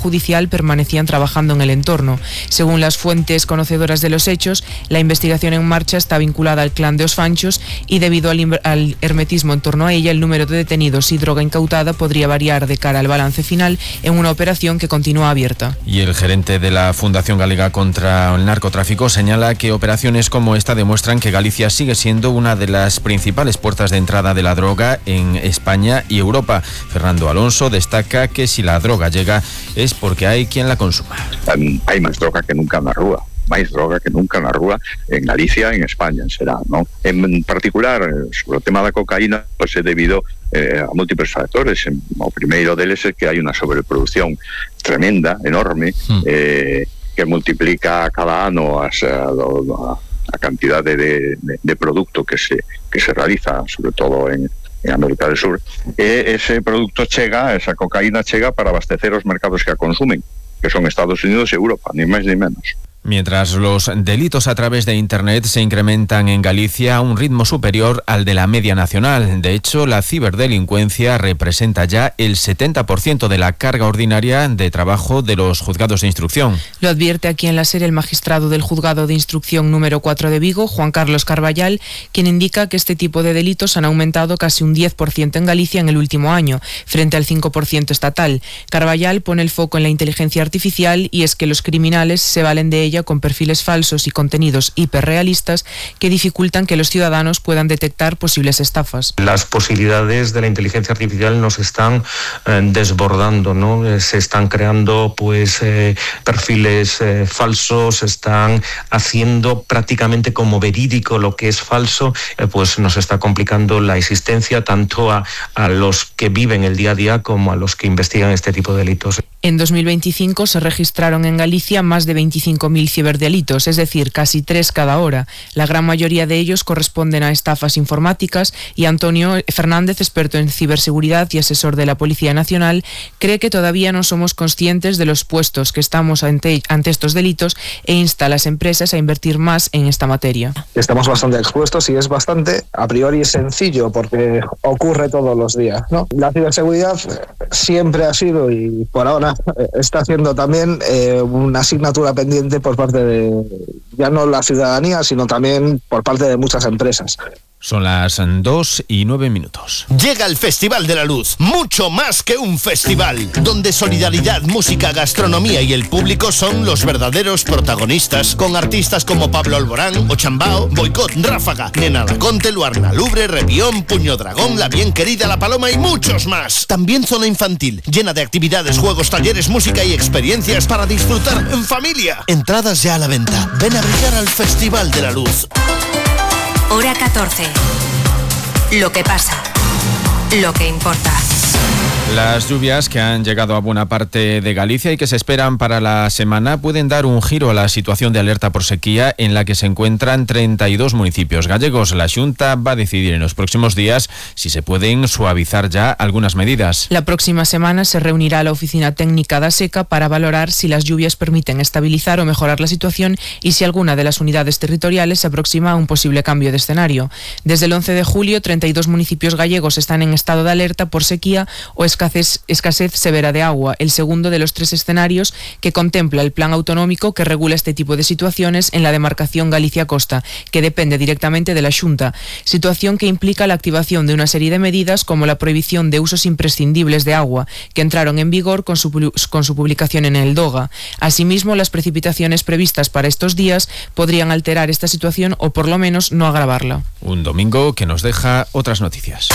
judicial permanecían trabajando en el entorno. Según las fuentes conocedoras de los hechos, la investigación en marcha está vinculada al clan de Os Fanchos y debido al hermetismo en torno a ella, el número de detenidos y droga incautada podría variar de cara al balance final en una operación que continúa abierta. Y el gerente de la Fundación Galega contra el Narcotráfico señala que operaciones como esta demuestran que Galicia sigue siendo una de las principales puertas de entrada de la droga en España y Europa. Fernando Alonso destaca que si la droga llega es porque hay quien la consuma. Hay más droga que nunca en la rúa. Máis droga que nunca na rúa en Galicia e en España, será, non? En particular, sobre o tema da cocaína, pois é debido a múltiples factores. O primeiro deles é que hai unha sobreproducción tremenda, enorme, que multiplica cada ano a cantidade de produto que se realiza, sobre todo en América del Sur, e ese produto chega, esa cocaína chega para abastecer os mercados que a consumen, que son Estados Unidos e Europa, ni máis ni menos. Mientras los delitos a través de Internet se incrementan en Galicia a un ritmo superior al de la media nacional. De hecho, la ciberdelincuencia representa ya el 70% de la carga ordinaria de trabajo de los juzgados de instrucción. Lo advierte aquí en la SER el magistrado del Juzgado de Instrucción número 4 de Vigo, Juan Carlos Carballal, quien indica que este tipo de delitos han aumentado casi un 10% en Galicia en el último año, frente al 5% estatal. Carballal pone el foco en la inteligencia artificial y es que los criminales se valen de ella con perfiles falsos y contenidos hiperrealistas que dificultan que los ciudadanos puedan detectar posibles estafas. Las posibilidades de la inteligencia artificial nos están desbordando, ¿no? Se están creando perfiles falsos, se están haciendo prácticamente como verídico lo que es falso, pues nos está complicando la existencia tanto a los que viven el día a día como a los que investigan este tipo de delitos. En 2025 se registraron en Galicia más de 25.000 ciberdelitos, es decir, casi 3 cada hora. La gran mayoría de ellos corresponden a estafas informáticas y Antonio Fernández, experto en ciberseguridad y asesor de la Policía Nacional, cree que todavía no somos conscientes de los puestos que estamos ante estos delitos e insta a las empresas a invertir más en esta materia. Estamos bastante expuestos y es bastante, a priori es sencillo porque ocurre todos los días, ¿no? La ciberseguridad siempre ha sido y por ahora está siendo también una asignatura pendiente por parte de ya no la ciudadanía, sino también por parte de muchas empresas. Son las 2:09. Llega el Festival de la Luz, mucho más que un festival, donde solidaridad, música, gastronomía y el público son los verdaderos protagonistas, con artistas como Pablo Alborán, Ochambao, Boicot, Ráfaga, Nena Laconte, Luarna Lubre, Revión, Puño Dragón, La Bien Querida, La Paloma y muchos más. También zona infantil, llena de actividades, juegos, talleres, música y experiencias para disfrutar en familia. Entradas ya a la venta. Ven a brillar al Festival de la Luz. Hora 14. Lo que pasa. Lo que importa. Las lluvias que han llegado a buena parte de Galicia y que se esperan para la semana pueden dar un giro a la situación de alerta por sequía en la que se encuentran 32 municipios gallegos. La Xunta va a decidir en los próximos días si se pueden suavizar ya algunas medidas. La próxima semana se reunirá la Oficina Técnica da Seca para valorar si las lluvias permiten estabilizar o mejorar la situación y si alguna de las unidades territoriales se aproxima a un posible cambio de escenario. Desde el 11 de julio, 32 municipios gallegos están en estado de alerta por sequía o escasez severa de agua, el segundo de los 3 escenarios que contempla el plan autonómico que regula este tipo de situaciones en la demarcación Galicia-Costa, que depende directamente de la Xunta, situación que implica la activación de una serie de medidas como la prohibición de usos imprescindibles de agua, que entraron en vigor con su publicación en el DOGA. Asimismo, las precipitaciones previstas para estos días podrían alterar esta situación o por lo menos no agravarla. Un domingo que nos deja otras noticias.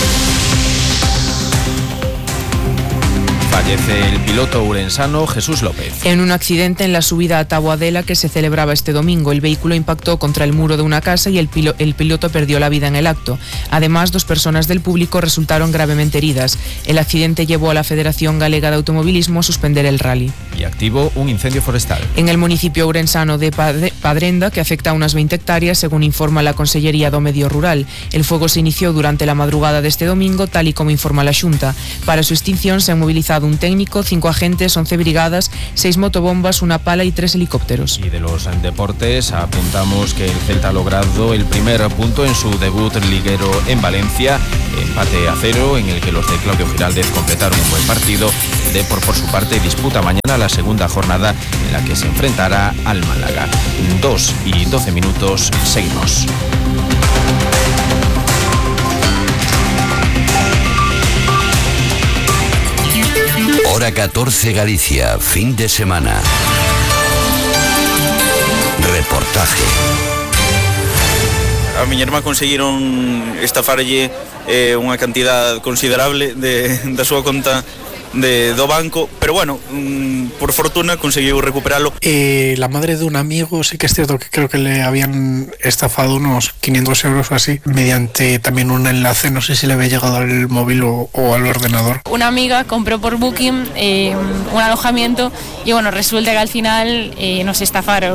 Fallece el piloto urensano Jesús López. En un accidente en la subida a Taboadela que se celebraba este domingo, el vehículo impactó contra el muro de una casa y el piloto perdió la vida en el acto. Además, 2 personas del público resultaron gravemente heridas. El accidente llevó a la Federación Galega de Automovilismo a suspender el rally. y activo un incendio forestal. En el municipio ourensano de Padrenda, que afecta a unas 20 hectáreas, según informa la Consellería do Medio Rural. El fuego se inició durante la madrugada de este domingo, tal y como informa la Xunta. Para su extinción se han movilizado un técnico, 5 agentes, 11 brigadas, 6 motobombas, una pala y 3 helicópteros. Y de los deportes apuntamos que el Celta ha logrado el primer punto en su debut liguero en Valencia, empate a 0 en el que los de Claudio Giraldez completaron un buen partido. El Depor, por su parte, disputa mañana la segunda jornada en la que se enfrentará al Málaga. 2:12, seguimos. Hora 14 Galicia, fin de semana. Reportaje. A miña irmá conseguiron estafarlle unha cantidad considerable da súa conta do banco, pero bueno, por fortuna conseguiu recuperarlo. La madre de un amigo, sí que es cierto que creo que le habían estafado unos 500 euros o así, mediante también un enlace, no sé si le había llegado al móvil o al ordenador. Una amiga compró por Booking un alojamiento y bueno, resulta que al final nos estafaron.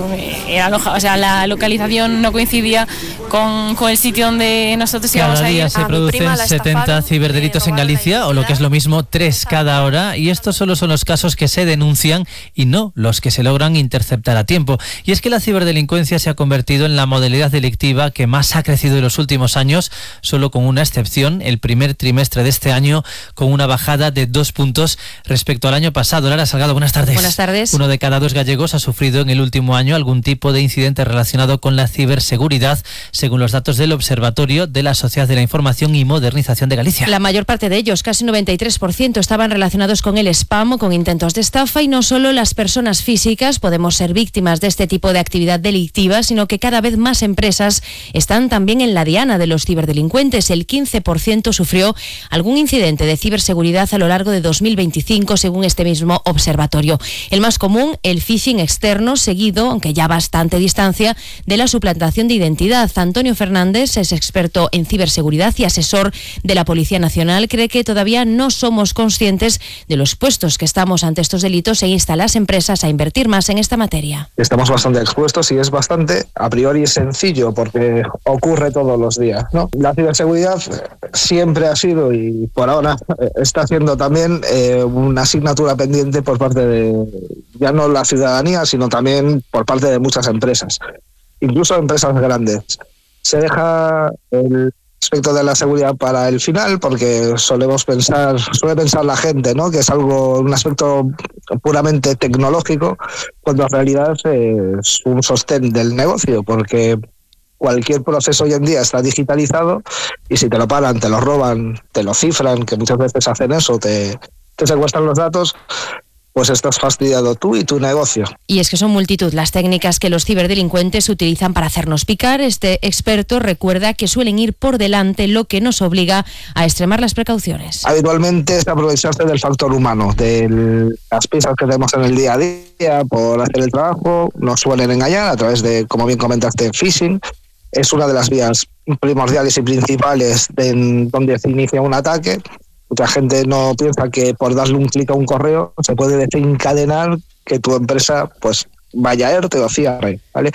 O sea, la localización no coincidía con el sitio donde nosotros íbamos a ir. Cada día se producen 70 ciberdelitos en Galicia, o lo que es lo mismo, 3 cada hora, y estos solo son los casos que se denuncian y no los que se logran interceptar a tiempo. Y es que la ciberdelincuencia se ha convertido en la modalidad delictiva que más ha crecido en los últimos años, solo con una excepción, el primer trimestre de este año, con una bajada de 2 puntos respecto al año pasado. Lara Salgado, buenas tardes. Buenas tardes. 1 de cada 2 gallegos ha sufrido en el último año algún tipo de incidente relacionado con la ciberseguridad, según los datos del Observatorio de la Sociedad de la Información y Modernización de Galicia. La mayor parte de ellos, casi 93%, estaban relacionados con el spam o con intentos de estafa, y no solo las personas físicas podemos ser víctimas de este tipo de actividad delictiva, sino que cada vez más empresas están también en la diana de los ciberdelincuentes. El 15% sufrió algún incidente de ciberseguridad a lo largo de 2025, según este mismo observatorio. El más común, el phishing externo, seguido, aunque ya a bastante distancia, de la suplantación de identidad. Antonio Fernández es experto en ciberseguridad y asesor de la Policía Nacional. Cree que todavía no somos conscientes de los puestos que estamos ante estos delitos e insta a las empresas a invertir más en esta materia. Estamos bastante expuestos y es bastante, a priori, sencillo porque ocurre todos los días, ¿no? La ciberseguridad siempre ha sido y por ahora está siendo también una asignatura pendiente por parte de ya no la ciudadanía, sino también por parte de muchas empresas, incluso empresas grandes. Se deja el aspecto de la seguridad para el final porque suele pensar la gente, ¿no?, que es un aspecto puramente tecnológico, cuando en realidad es un sostén del negocio, porque cualquier proceso hoy en día está digitalizado y si te lo paran, te lo roban, te lo cifran, que muchas veces hacen eso, te secuestran los datos, pues estás fastidiado tú y tu negocio. Y es que son multitud las técnicas que los ciberdelincuentes utilizan para hacernos picar. Este experto recuerda que suelen ir por delante, lo que nos obliga a extremar las precauciones. Habitualmente es aprovecharse del factor humano, de las pistas que tenemos en el día a día por hacer el trabajo. Nos suelen engañar a través de, como bien comentaste, phishing. Es una de las vías primordiales y principales donde se inicia un ataque. Mucha gente no piensa que por darle un clic a un correo se puede desencadenar que tu empresa pues vaya a ERTE o cierre, ¿vale?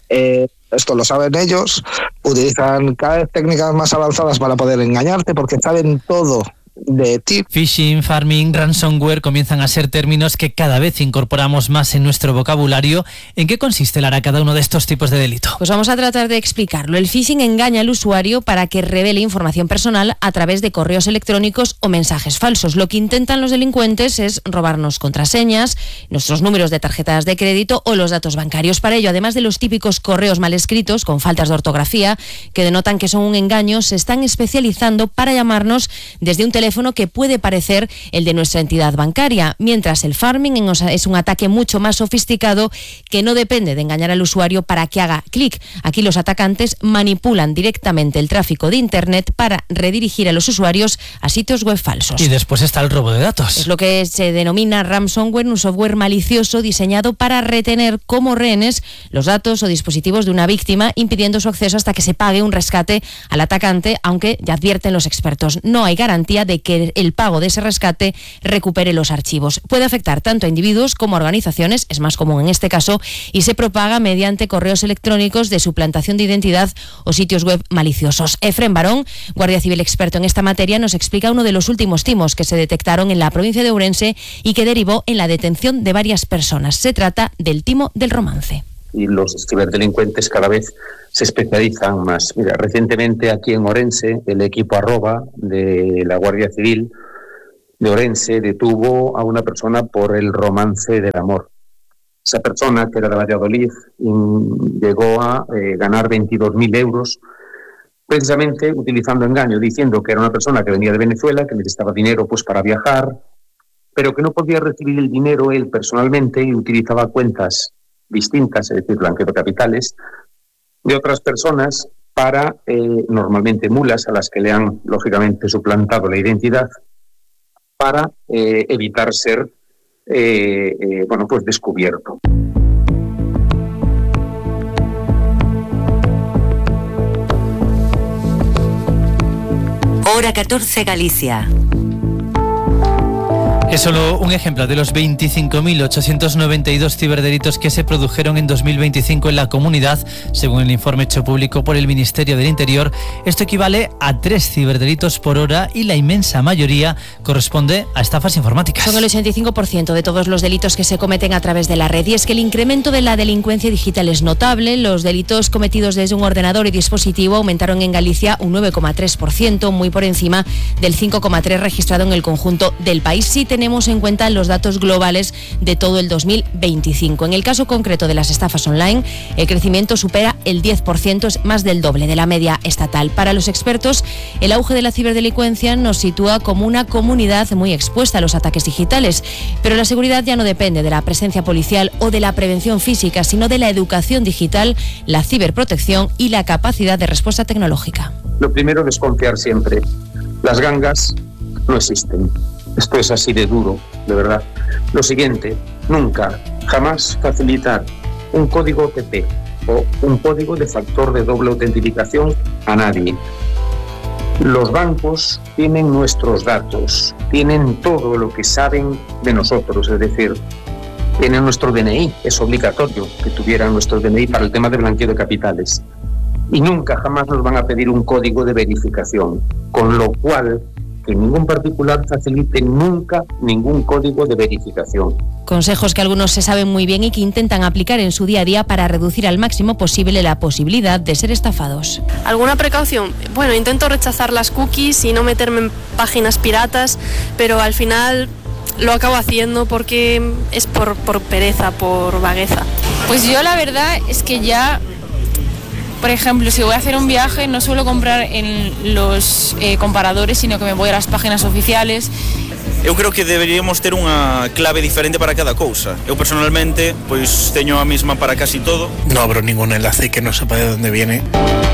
Esto lo saben ellos, utilizan cada vez técnicas más avanzadas para poder engañarte porque saben todo de ti. Phishing, farming, ransomware comienzan a ser términos que cada vez incorporamos más en nuestro vocabulario. ¿En qué consiste, Lara, cada uno de estos tipos de delito? Pues vamos a tratar de explicarlo. El phishing engaña al usuario para que revele información personal a través de correos electrónicos o mensajes falsos. Lo que intentan los delincuentes es robarnos contraseñas, nuestros números de tarjetas de crédito o los datos bancarios. Para ello, además de los típicos correos mal escritos con faltas de ortografía que denotan que son un engaño, se están especializando para llamarnos desde un teléfono que puede parecer el de nuestra entidad bancaria, mientras el farming es un ataque mucho más sofisticado que no depende de engañar al usuario para que haga clic. Aquí los atacantes manipulan directamente el tráfico de Internet para redirigir a los usuarios a sitios web falsos. Y después está el robo de datos. Es lo que se denomina ransomware, un software malicioso diseñado para retener como rehenes los datos o dispositivos de una víctima, impidiendo su acceso hasta que se pague un rescate al atacante, aunque ya advierten los expertos, no hay garantía de de que el pago de ese rescate recupere los archivos. Puede afectar tanto a individuos como a organizaciones, es más común en este caso, y se propaga mediante correos electrónicos de suplantación de identidad o sitios web maliciosos. Efrén Barón, guardia civil experto en esta materia, nos explica uno de los últimos timos que se detectaron en la provincia de Ourense y que derivó en la detención de varias personas. Se trata del timo del romance. Y los ciberdelincuentes cada vez se especializan más. Mira, recientemente aquí en Ourense, el equipo @, de la Guardia Civil de Ourense, detuvo a una persona por el romance del amor. Esa persona, que era de Valladolid, llegó a ganar 22.000 euros, precisamente utilizando engaño, diciendo que era una persona que venía de Venezuela, que necesitaba dinero pues para viajar, pero que no podía recibir el dinero él personalmente y utilizaba cuentas distintas, es decir, blanqueo de capitales, de otras personas para, normalmente mulas, a las que le han, lógicamente, suplantado la identidad, para evitar ser, pues descubierto. Hora 14 Galicia. Es solo un ejemplo de los 25.892 ciberdelitos que se produjeron en 2025 en la comunidad, según el informe hecho público por el Ministerio del Interior. Esto equivale a 3 ciberdelitos por hora y la inmensa mayoría corresponde a estafas informáticas. Son el 85% de todos los delitos que se cometen a través de la red. Y es que el incremento de la delincuencia digital es notable. Los delitos cometidos desde un ordenador y dispositivo aumentaron en Galicia un 9,3%, muy por encima del 5,3% registrado en el conjunto del país. Sí tenemos en cuenta los datos globales de todo el 2025. En el caso concreto de las estafas online, el crecimiento supera el 10%, es más del doble de la media estatal. Para los expertos, el auge de la ciberdelincuencia nos sitúa como una comunidad muy expuesta a los ataques digitales, pero la seguridad ya no depende de la presencia policial o de la prevención física, sino de la educación digital, la ciberprotección y la capacidad de respuesta tecnológica. Lo primero, desconfiar siempre. Las gangas no existen. Esto es así de duro, de verdad. Lo siguiente, nunca, jamás facilitar un código OTP o un código de factor de doble autentificación a nadie. Los bancos tienen nuestros datos, tienen todo lo que saben de nosotros, es decir, tienen nuestro DNI, es obligatorio que tuvieran nuestro DNI para el tema de blanqueo de capitales. Y nunca, jamás nos van a pedir un código de verificación, con lo cual que ningún particular facilite nunca ningún código de verificación. Consejos que algunos se saben muy bien y que intentan aplicar en su día a día para reducir al máximo posible la posibilidad de ser estafados. ¿Alguna precaución? Bueno, intento rechazar las cookies y no meterme en páginas piratas, pero al final lo acabo haciendo porque es por pereza, por vagueza. Pues yo la verdad es que ya... Por ejemplo, si voy a hacer un viaje, no suelo comprar en los comparadores, sino que me voy a las páginas oficiales. Eu creo que deberíamos ter unha clave diferente para cada cousa. Eu personalmente, pois teño a mesma para casi todo. No abro ningún enlace que no sepa de dónde viene.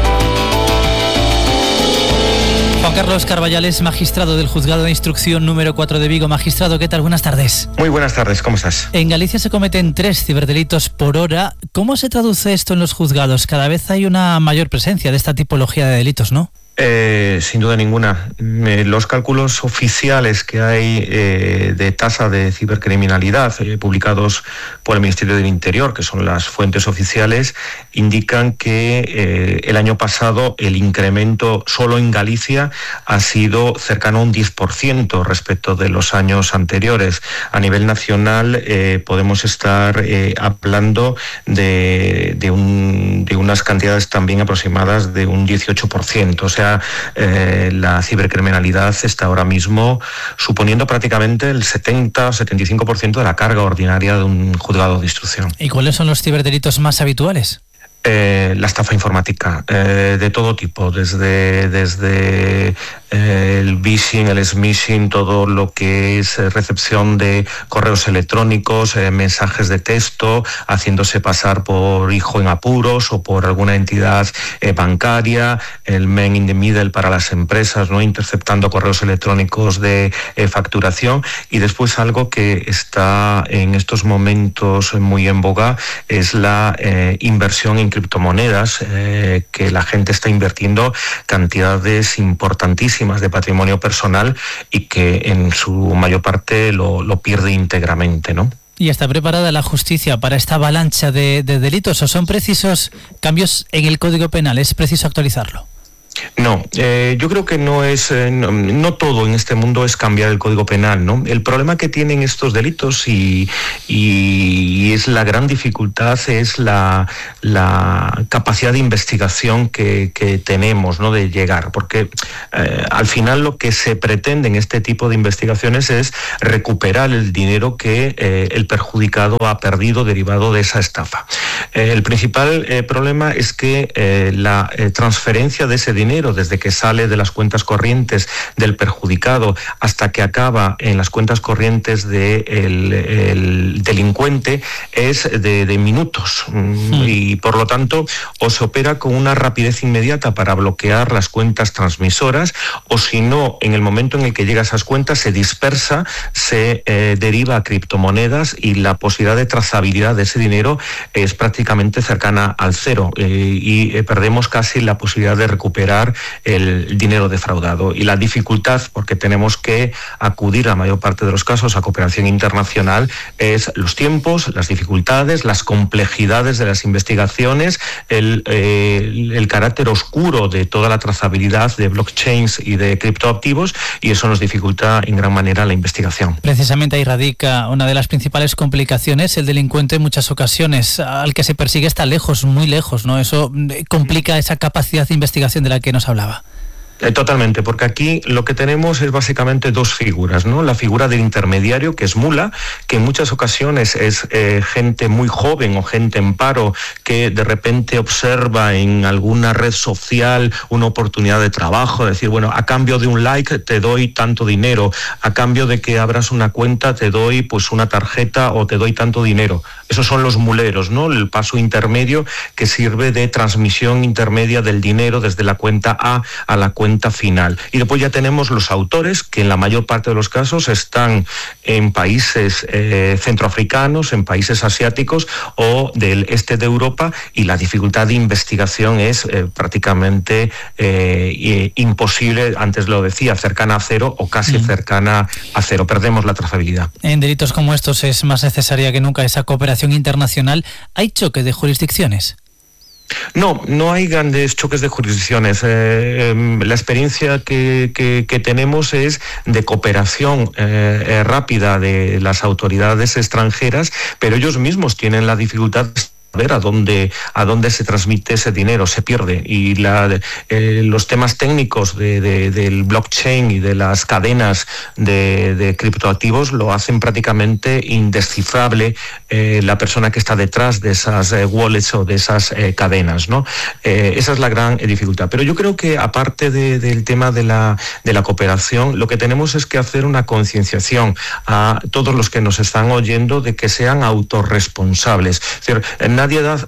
Juan Carlos Carballales, magistrado del Juzgado de Instrucción número 4 de Vigo. Magistrado, ¿qué tal? Buenas tardes. Muy buenas tardes, ¿cómo estás? En Galicia se cometen 3 ciberdelitos por hora. ¿Cómo se traduce esto en los juzgados? Cada vez hay una mayor presencia de esta tipología de delitos, ¿no? Sin duda ninguna. Los cálculos oficiales que hay de tasa de cibercriminalidad publicados por el Ministerio del Interior, que son las fuentes oficiales, indican que el año pasado el incremento solo en Galicia ha sido cercano a un 10% respecto de los años anteriores. A nivel nacional podemos estar hablando de unas cantidades también aproximadas de un 18%. O sea, la cibercriminalidad está ahora mismo suponiendo prácticamente el 70 o 75% de la carga ordinaria de un juzgado de instrucción. ¿Y cuáles son los ciberdelitos más habituales? La estafa informática, de todo tipo, desde el phishing, el smishing, todo lo que es recepción de correos electrónicos, mensajes de texto, haciéndose pasar por hijo en apuros o por alguna entidad bancaria, el man in the middle para las empresas, ¿no? Interceptando correos electrónicos de facturación. Y después algo que está en estos momentos muy en boga es la inversión en criptomonedas, que la gente está invirtiendo cantidades importantísimas altísimas de patrimonio personal y que en su mayor parte lo pierde íntegramente, ¿no? ¿Y está preparada la justicia para esta avalancha de delitos o son precisos cambios en el Código Penal? ¿Es preciso actualizarlo? No, yo creo que no todo en este mundo es cambiar el Código Penal, ¿no? El problema que tienen estos delitos y es la gran dificultad es la capacidad de investigación que tenemos, ¿no? De llegar, porque al final lo que se pretende en este tipo de investigaciones es recuperar el dinero que el perjudicado ha perdido derivado de esa estafa. El principal problema es que la transferencia de ese dinero desde que sale de las cuentas corrientes del perjudicado hasta que acaba en las cuentas corrientes del delincuente es de minutos y por lo tanto o se opera con una rapidez inmediata para bloquear las cuentas transmisoras o si no, en el momento en el que llega a esas cuentas se dispersa, se deriva a criptomonedas y la posibilidad de trazabilidad de ese dinero es prácticamente cercana al cero y perdemos casi la posibilidad de recuperar el dinero defraudado. Y la dificultad, porque tenemos que acudir a la mayor parte de los casos a cooperación internacional, es los tiempos, las dificultades, las complejidades de las investigaciones, el carácter oscuro de toda la trazabilidad de blockchains y de criptoactivos, y eso nos dificulta en gran manera la investigación. Precisamente ahí radica una de las principales complicaciones. El delincuente en muchas ocasiones al que se persigue está lejos, muy lejos, ¿no? Eso complica esa capacidad de investigación de la que nos hablaba. Totalmente, porque aquí lo que tenemos es básicamente dos figuras, ¿no? La figura del intermediario, que es mula, que en muchas ocasiones es gente muy joven o gente en paro que de repente observa en alguna red social una oportunidad de trabajo, decir, bueno, a cambio de un like te doy tanto dinero, a cambio de que abras una cuenta te doy pues una tarjeta o te doy tanto dinero. Esos son los muleros, ¿no? El paso intermedio que sirve de transmisión intermedia del dinero desde la cuenta A a la cuenta final. Y después ya tenemos los autores, que en la mayor parte de los casos están en países centroafricanos, en países asiáticos o del este de Europa, y la dificultad de investigación es prácticamente imposible, antes lo decía, cercana a cero o casi cercana a cero. Perdemos la trazabilidad. En delitos como estos es más necesaria que nunca esa cooperación internacional. ¿Hay choque de jurisdicciones? No hay grandes choques de jurisdicciones. La experiencia que tenemos es de cooperación rápida de las autoridades extranjeras, pero ellos mismos tienen la dificultad de ver a dónde se transmite ese dinero, se pierde, y los temas técnicos del blockchain y de las cadenas de criptoactivos lo hacen prácticamente indescifrable la persona que está detrás de esas wallets o de esas cadenas, ¿no? Esa es la gran dificultad. Pero yo creo que aparte del tema de la cooperación, lo que tenemos es que hacer una concienciación a todos los que nos están oyendo de que sean autorresponsables. Es decir, nadie da,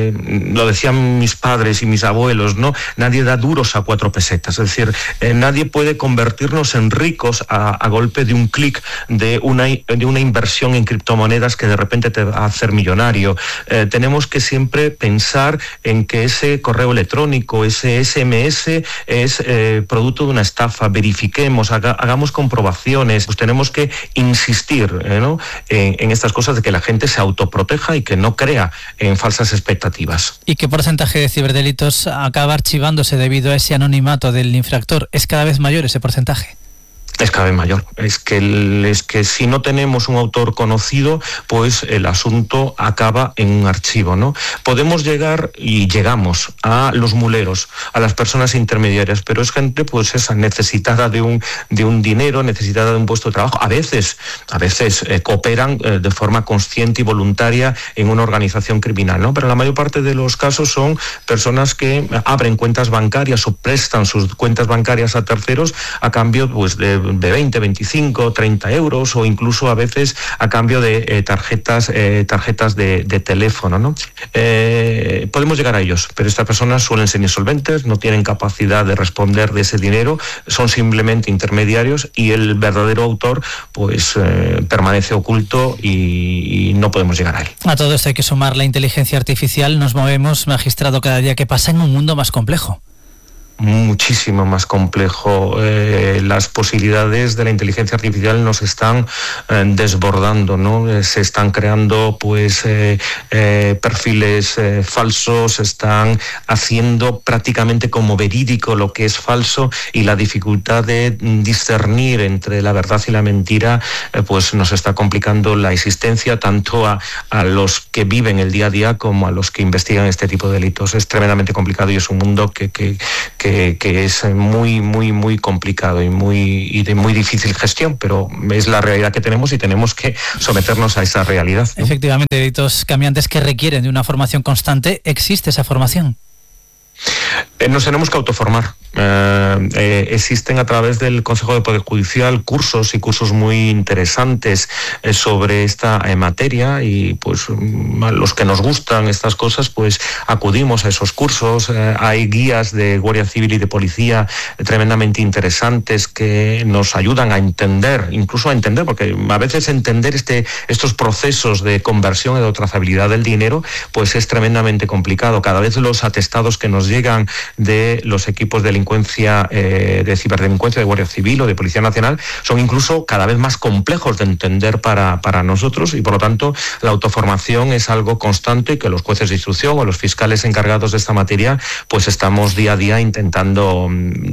lo decían mis padres y mis abuelos, ¿no? Nadie da duros a 4 pesetas. Es decir, nadie puede convertirnos en ricos a golpe de un clic de una inversión en criptomonedas que de repente te va a hacer millonario. Tenemos que siempre pensar en que ese correo electrónico, ese SMS es producto de una estafa. Verifiquemos, hagamos comprobaciones. Pues tenemos que insistir, ¿no? en estas cosas de que la gente se autoproteja y que no crea en falsas expectativas. ¿Y qué porcentaje de ciberdelitos acaba archivándose debido a ese anonimato del infractor? ¿Es cada vez mayor ese porcentaje? Es cada vez mayor. Es que si no tenemos un autor conocido, pues el asunto acaba en un archivo, ¿no? Podemos llegar y llegamos a los muleros, a las personas intermediarias, pero es gente pues esa necesitada de un dinero, necesitada de un puesto de trabajo. A veces cooperan de forma consciente y voluntaria en una organización criminal, ¿no? Pero la mayor parte de los casos son personas que abren cuentas bancarias o prestan sus cuentas bancarias a terceros a cambio pues de 20, 25, 30 euros o incluso a veces a cambio de tarjetas de teléfono, ¿no? Podemos llegar a ellos, pero estas personas suelen ser insolventes, no tienen capacidad de responder de ese dinero, son simplemente intermediarios y el verdadero autor pues permanece oculto y no podemos llegar a él. A todo esto hay que sumar la inteligencia artificial. Nos movemos, magistrado, cada día que pasa en un mundo más complejo. muchísimo más complejo. Las posibilidades de la inteligencia artificial nos están desbordando, ¿no? Se están creando pues perfiles falsos, se están haciendo prácticamente como verídico lo que es falso, y la dificultad de discernir entre la verdad y la mentira pues nos está complicando la existencia tanto a los que viven el día a día como a los que investigan este tipo de delitos. Es tremendamente complicado y es un mundo que es muy complicado y de muy difícil gestión, pero es la realidad que tenemos y tenemos que someternos a esa realidad, ¿no? Efectivamente, delitos cambiantes que requieren de una formación constante. ¿Existe esa formación? Nos tenemos que autoformar. Existen a través del Consejo de Poder Judicial cursos muy interesantes sobre esta materia, y pues a los que nos gustan estas cosas pues acudimos a esos cursos. Hay guías de Guardia Civil y de Policía tremendamente interesantes que nos ayudan a entender, porque a veces entender estos procesos de conversión y de trazabilidad del dinero pues es tremendamente complicado. Cada vez los atestados que nos llegan de los equipos de delincuencia, de ciberdelincuencia de Guardia Civil o de Policía Nacional son incluso cada vez más complejos de entender para nosotros, y por lo tanto la autoformación es algo constante y que los jueces de instrucción o los fiscales encargados de esta materia pues estamos día a día intentando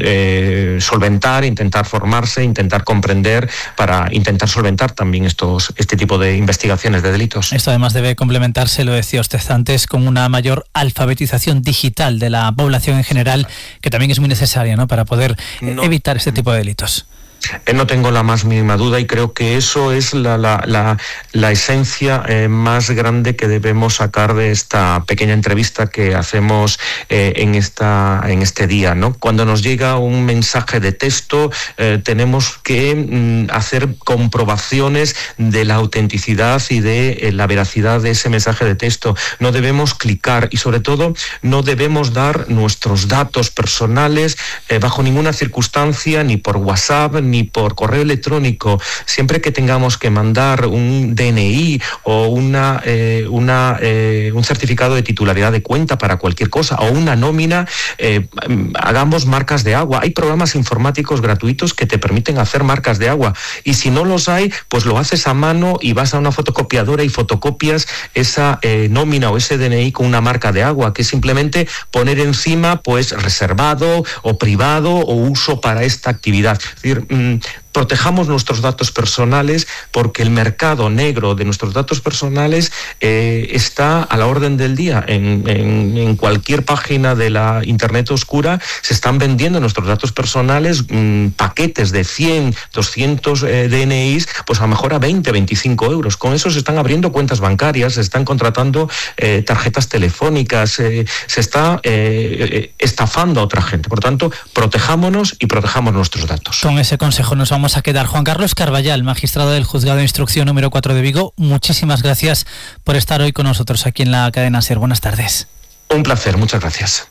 solventar, intentar formarse, intentar comprender para intentar solventar también este tipo de investigaciones de delitos. Esto además debe complementarse, lo decía usted antes, con una mayor alfabetización digital de la población en general, que también es muy necesaria, ¿no?, para poder evitar este tipo de delitos. No tengo la más mínima duda, y creo que eso es la esencia más grande que debemos sacar de esta pequeña entrevista que hacemos en este día, ¿no? Cuando nos llega un mensaje de texto, tenemos que hacer comprobaciones de la autenticidad y de la veracidad de ese mensaje de texto. No debemos clicar y sobre todo no debemos dar nuestros datos personales bajo ninguna circunstancia, ni por WhatsApp, ni por correo electrónico. Siempre que tengamos que mandar un DNI o un certificado de titularidad de cuenta para cualquier cosa o una nómina, hagamos marcas de agua. Hay programas informáticos gratuitos que te permiten hacer marcas de agua, y si no los hay, pues lo haces a mano y vas a una fotocopiadora y fotocopias esa nómina o ese DNI con una marca de agua, que es simplemente poner encima pues reservado o privado o uso para esta actividad. Es decir, protejamos nuestros datos personales, porque el mercado negro de nuestros datos personales está a la orden del día. En cualquier página de la Internet oscura se están vendiendo nuestros datos personales, paquetes de 100, 200 DNIs, pues a lo mejor a 20, 25 euros. Con eso se están abriendo cuentas bancarias, se están contratando tarjetas telefónicas, se está estafando a otra gente. Por tanto, protejámonos y protejamos nuestros datos. Con ese consejo nos vamos a quedar. Juan Carlos Carballal, magistrado del Juzgado de Instrucción número 4 de Vigo, muchísimas gracias por estar hoy con nosotros aquí en la cadena SER. Buenas tardes. Un placer, muchas gracias.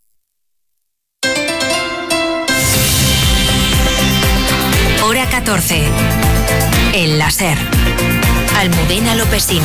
Hora 14. En la SER. Almudena Lopesino.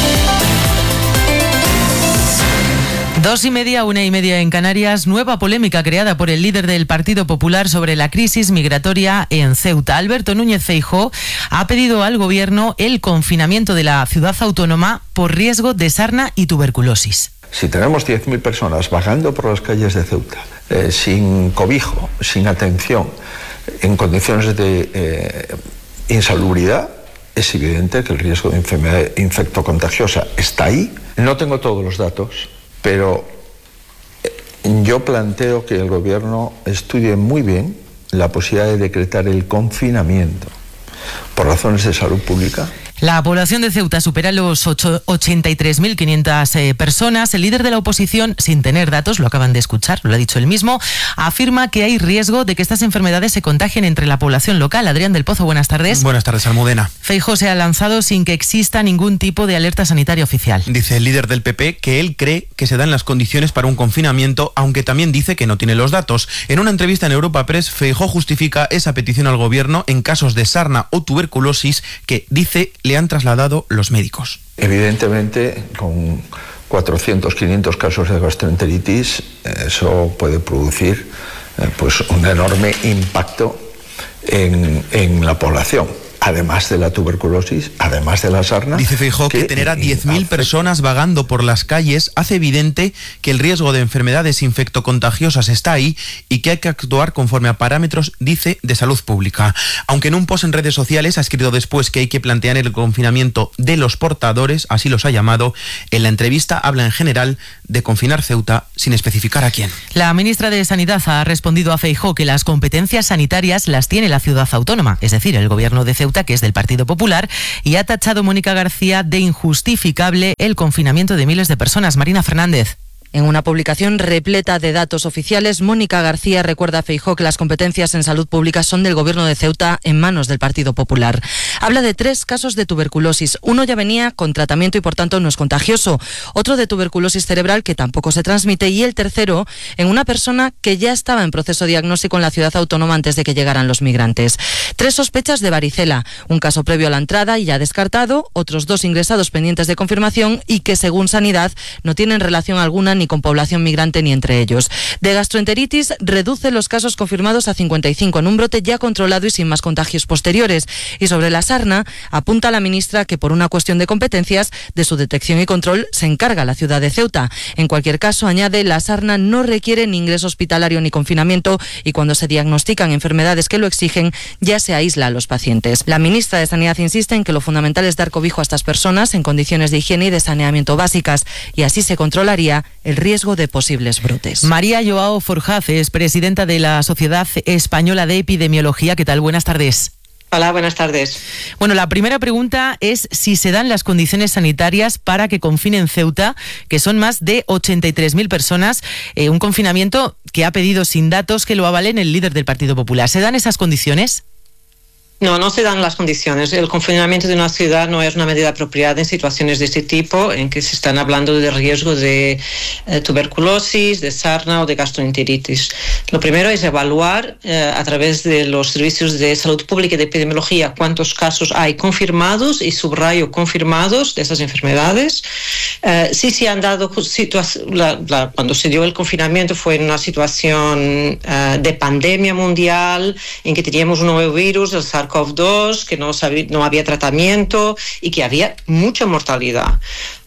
2:30, 1:30 en Canarias. Nueva polémica creada por el líder del Partido Popular sobre la crisis migratoria en Ceuta. Alberto Núñez Feijóo ha pedido al gobierno el confinamiento de la ciudad autónoma por riesgo de sarna y tuberculosis. Si tenemos 10.000 personas vagando por las calles de Ceuta, sin cobijo, sin atención, en condiciones de insalubridad, es evidente que el riesgo de enfermedad infectocontagiosa está ahí. No tengo todos los datos, pero yo planteo que el gobierno estudie muy bien la posibilidad de decretar el confinamiento por razones de salud pública. La población de Ceuta supera los 83.500 personas. El líder de la oposición, sin tener datos, lo acaban de escuchar, lo ha dicho él mismo, afirma que hay riesgo de que estas enfermedades se contagien entre la población local. Adrián del Pozo, buenas tardes. Buenas tardes, Almudena. Feijóo se ha lanzado sin que exista ningún tipo de alerta sanitaria oficial. Dice el líder del PP que él cree que se dan las condiciones para un confinamiento, aunque también dice que no tiene los datos. En una entrevista en Europa Press, Feijóo justifica esa petición al gobierno en casos de sarna o tuberculosis que, dice, le han trasladado los médicos. Evidentemente, con 400, 500 casos de gastroenteritis, eso puede producir pues un enorme impacto en la población. Además de la tuberculosis, además de la sarna. Dice Feijóo que tener a 10.000 personas vagando por las calles hace evidente que el riesgo de enfermedades infectocontagiosas está ahí y que hay que actuar conforme a parámetros, dice, de salud pública. Aunque en un post en redes sociales ha escrito después que hay que plantear el confinamiento de los portadores, así los ha llamado, en la entrevista habla en general de confinar Ceuta sin especificar a quién. La ministra de Sanidad ha respondido a Feijóo que las competencias sanitarias las tiene la ciudad autónoma, es decir, el gobierno de Ceuta, que es del Partido Popular, y ha tachado Mónica García de injustificable el confinamiento de miles de personas. Marina Fernández. En una publicación repleta de datos oficiales, Mónica García recuerda a Feijóo que las competencias en salud pública son del Gobierno de Ceuta en manos del Partido Popular. Habla de 3 casos de tuberculosis. Uno ya venía con tratamiento y por tanto no es contagioso. Otro de tuberculosis cerebral que tampoco se transmite. Y el tercero en una persona que ya estaba en proceso diagnóstico en la ciudad autónoma antes de que llegaran los migrantes. 3 sospechas de varicela. Un caso previo a la entrada y ya descartado. Otros 2 ingresados pendientes de confirmación y que según Sanidad no tienen relación alguna ni con población migrante ni entre ellos. De gastroenteritis reduce los casos confirmados a 55 en un brote ya controlado y sin más contagios posteriores. Y sobre la sarna, apunta la ministra que por una cuestión de competencias de su detección y control se encarga la ciudad de Ceuta. En cualquier caso, añade, la sarna no requiere ni ingreso hospitalario ni confinamiento y cuando se diagnostican enfermedades que lo exigen ya se aísla a los pacientes. La ministra de Sanidad insiste en que lo fundamental es dar cobijo a estas personas en condiciones de higiene y de saneamiento básicas y así se controlaría el riesgo de posibles brotes. María Joao Forjaz es presidenta de la Sociedad Española de Epidemiología. ¿Qué tal? Buenas tardes. Hola, buenas tardes. Bueno, la primera pregunta es si se dan las condiciones sanitarias para que confinen Ceuta, que son más de 83.000 personas, un confinamiento que ha pedido sin datos que lo avalen el líder del Partido Popular. ¿Se dan esas condiciones? No, no se dan las condiciones. El confinamiento de una ciudad no es una medida apropiada en situaciones de este tipo, en que se están hablando de riesgo de tuberculosis, de sarna o de gastroenteritis. Lo primero es evaluar a través de los servicios de salud pública y de epidemiología cuántos casos hay confirmados, y subrayo confirmados, de esas enfermedades. Sí se han dado cuando se dio el confinamiento fue en una situación de pandemia mundial, en que teníamos un nuevo virus, el SARS-CoV-2, que no había tratamiento y que había mucha mortalidad.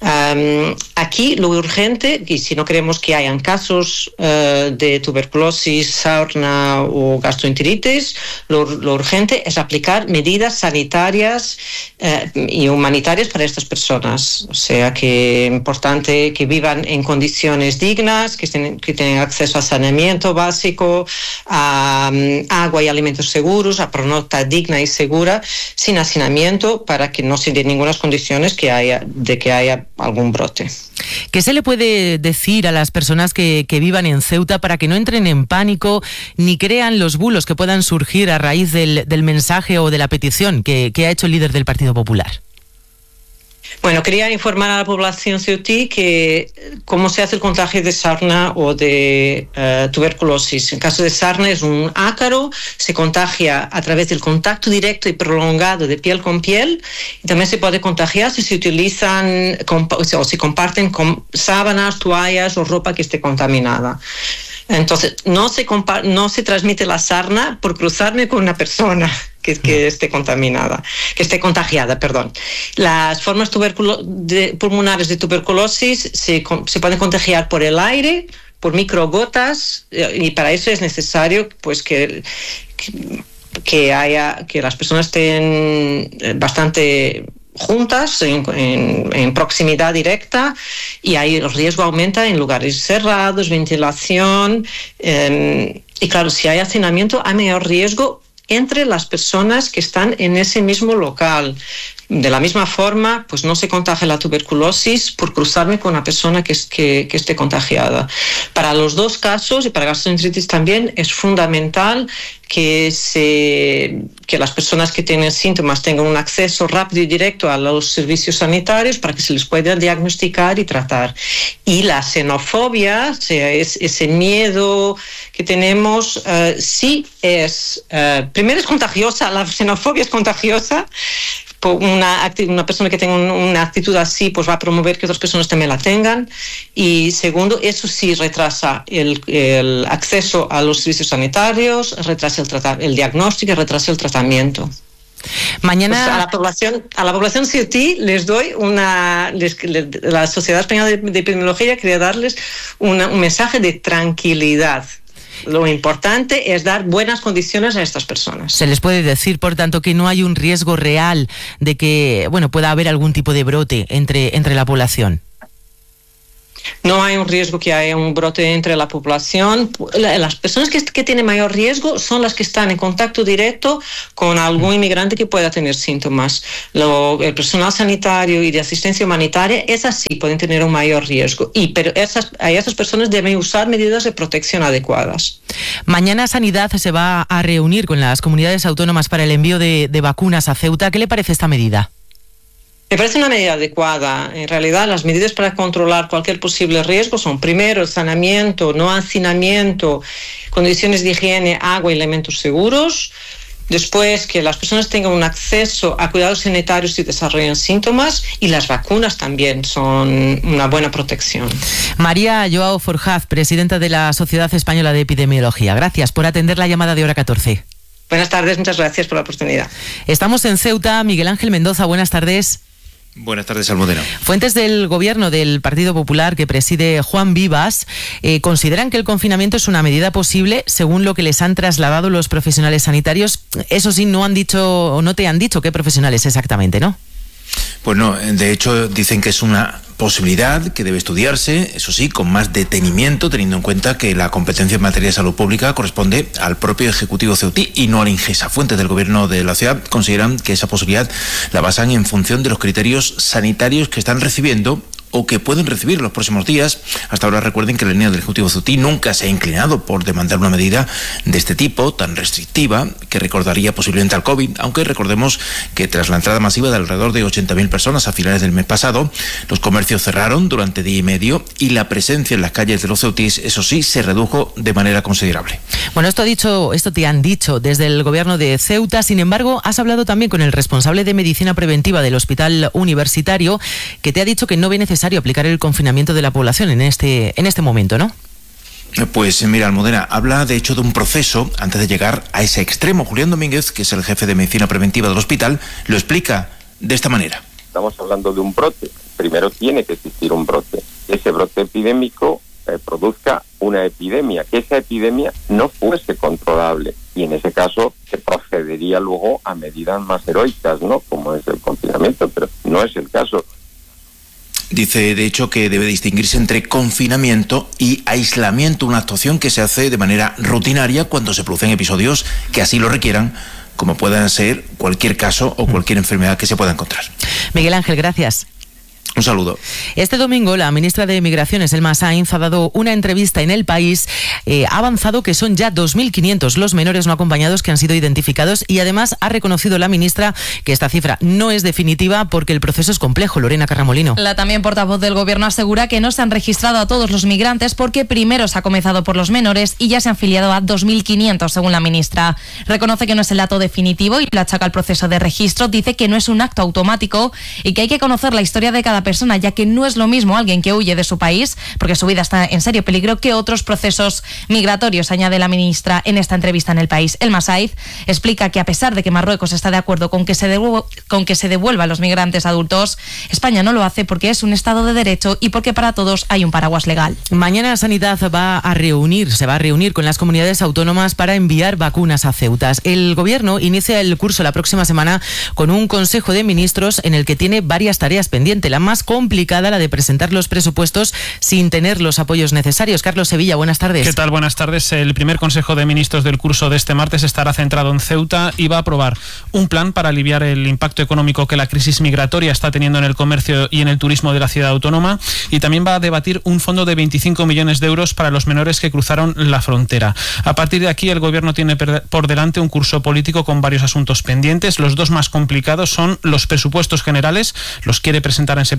Aquí lo urgente, y si no queremos que hayan casos de tuberculosis, sarna o gastroenteritis, lo urgente es aplicar medidas sanitarias y humanitarias para estas personas. O sea, que es importante que vivan en condiciones dignas, que tengan acceso a saneamiento básico, a agua y alimentos seguros, a pernocta digna y segura, sin hacinamiento, para que no se den ninguna condiciones que haya algún brote. ¿Qué se le puede decir a las personas que vivan en Ceuta para que no entren en pánico ni crean los bulos que puedan surgir a raíz del mensaje o de la petición que ha hecho el líder del Partido Popular? Bueno, quería informar a la población ceutí que cómo se hace el contagio de sarna o de tuberculosis. En caso de sarna es un ácaro, se contagia a través del contacto directo y prolongado de piel con piel, y también se puede contagiar si se utilizan o se comparten con sábanas, toallas o ropa que esté contaminada. Entonces, no se transmite la sarna por cruzarme con una persona que esté contagiada. Las formas pulmonares de tuberculosis se pueden contagiar por el aire, por microgotas, y para eso es necesario pues que las personas estén bastante juntas, en proximidad directa, y ahí el riesgo aumenta en lugares cerrados, ventilación, y claro, si hay hacinamiento hay mayor riesgo entre las personas que están en ese mismo local. De la misma forma, pues no se contagia la tuberculosis por cruzarme con una persona que esté contagiada. Para los dos casos, y para gastroenteritis también, es fundamental que las personas que tienen síntomas tengan un acceso rápido y directo a los servicios sanitarios para que se les pueda diagnosticar y tratar. Y la xenofobia, o sea, ese miedo que tenemos, primero es contagiosa, la xenofobia es contagiosa, una persona que tenga una actitud así pues va a promover que otras personas también la tengan. Y segundo, eso sí retrasa el acceso a los servicios sanitarios, retrasa el diagnóstico y retrasa el tratamiento. Mañana pues a la población CEUTI les doy la Sociedad Española de Epidemiología quería darles un mensaje de tranquilidad. Lo importante es dar buenas condiciones a estas personas. Se les puede decir, por tanto, que no hay un riesgo real de que, pueda haber algún tipo de brote entre la población. No hay un riesgo que haya un brote entre la población. Las personas que tienen mayor riesgo son las que están en contacto directo con algún inmigrante que pueda tener síntomas. El personal sanitario y de asistencia humanitaria, esas sí pueden tener un mayor riesgo. Pero esas personas deben usar medidas de protección adecuadas. Mañana Sanidad se va a reunir con las comunidades autónomas para el envío de vacunas a Ceuta. ¿Qué le parece esta medida? Me parece una medida adecuada. En realidad, las medidas para controlar cualquier posible riesgo son, primero, el saneamiento, no hacinamiento, condiciones de higiene, agua y alimentos seguros. Después, que las personas tengan un acceso a cuidados sanitarios si desarrollan síntomas, y las vacunas también son una buena protección. María Joao Forjaz, presidenta de la Sociedad Española de Epidemiología. Gracias por atender la llamada de Hora 14. Buenas tardes, muchas gracias por la oportunidad. Estamos en Ceuta. Miguel Ángel Mendoza, buenas tardes. Buenas tardes, Almudena. Fuentes del gobierno del Partido Popular que preside Juan Vivas consideran que el confinamiento es una medida posible según lo que les han trasladado los profesionales sanitarios. Eso sí, no te han dicho qué profesionales exactamente, ¿no? Pues no, de hecho dicen que es una posibilidad que debe estudiarse, eso sí, con más detenimiento, teniendo en cuenta que la competencia en materia de salud pública corresponde al propio Ejecutivo ceutí y no al Ingesa. Fuentes del gobierno de la ciudad consideran que esa posibilidad la basan en función de los criterios sanitarios que están recibiendo o que pueden recibir los próximos días. Hasta ahora recuerden que la línea del Ejecutivo ceutí nunca se ha inclinado por demandar una medida de este tipo, tan restrictiva, que recordaría posiblemente al COVID, aunque recordemos que tras la entrada masiva de alrededor de 80.000 personas a finales del mes pasado, los comercios cerraron durante día y medio y la presencia en las calles de los ceutís, eso sí, se redujo de manera considerable. Bueno, esto te han dicho desde el gobierno de Ceuta. Sin embargo, has hablado también con el responsable de medicina preventiva del Hospital Universitario, que te ha dicho que no ve necesario aplicar el confinamiento de la población en este momento, ¿no? Pues mira, Almudena, habla de hecho de un proceso antes de llegar a ese extremo. Julián Domínguez, que es el jefe de medicina preventiva del hospital, lo explica de esta manera. Estamos hablando de un brote. Primero tiene que existir un brote. Ese brote epidémico produzca una epidemia, que esa epidemia no fuese controlable. Y en ese caso se procedería luego a medidas más heroicas, ¿no? Como es el confinamiento, pero no es el caso. Dice, de hecho, que debe distinguirse entre confinamiento y aislamiento, una actuación que se hace de manera rutinaria cuando se producen episodios que así lo requieran, como puedan ser cualquier caso o cualquier enfermedad que se pueda encontrar. Miguel Ángel, gracias. Un saludo. Este domingo la ministra de Migraciones, Elma Sainz, ha dado una entrevista en El País. Ha avanzado que son ya 2.500 los menores no acompañados que han sido identificados y además ha reconocido la ministra que esta cifra no es definitiva porque el proceso es complejo. Lorena Carramolino. La también portavoz del gobierno asegura que no se han registrado a todos los migrantes porque primero se ha comenzado por los menores y ya se han filiado a 2.500 según la ministra. Reconoce que no es el dato definitivo y lo achaca al proceso de registro. Dice que no es un acto automático y que hay que conocer la historia de cada persona, ya que no es lo mismo alguien que huye de su país, porque su vida está en serio peligro, que otros procesos migratorios, añade la ministra en esta entrevista en El País. Elma Sainz explica que a pesar de que Marruecos está de acuerdo con que se devuelva a los migrantes adultos, España no lo hace porque es un Estado de Derecho y porque para todos hay un paraguas legal. Mañana Sanidad se va a reunir con las comunidades autónomas para enviar vacunas a Ceuta. El gobierno inicia el curso la próxima semana con un Consejo de Ministros en el que tiene varias tareas pendientes. La más complicada, la de presentar los presupuestos sin tener los apoyos necesarios. Carlos Sevilla, buenas tardes. ¿Qué tal? Buenas tardes. El primer Consejo de Ministros del curso de este martes estará centrado en Ceuta y va a aprobar un plan para aliviar el impacto económico que la crisis migratoria está teniendo en el comercio y en el turismo de la ciudad autónoma, y también va a debatir un fondo de 25 millones de euros para los menores que cruzaron la frontera. A partir de aquí, el gobierno tiene por delante un curso político con varios asuntos pendientes. Los dos más complicados son los presupuestos generales, los quiere presentar en septiembre,